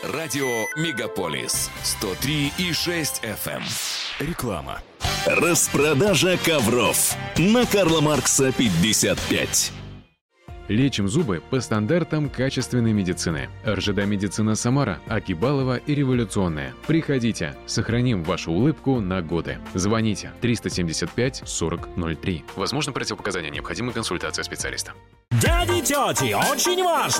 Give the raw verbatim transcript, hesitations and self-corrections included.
Радио Мегаполис сто три и шесть эф эм. Реклама. Распродажа ковров на Карла Маркса пятьдесят пять. Лечим зубы по стандартам качественной медицины. эр жэ дэ Медицина Самара, Акибалова и Революционная. Приходите, сохраним вашу улыбку на годы. Звоните триста семьдесят пять сорок ноль три. Возможно противопоказания, необходима консультация специалиста. Дяди, тети, очень важно!